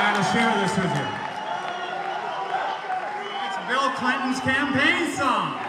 got to share this with you. It's Bill Clinton's campaign song.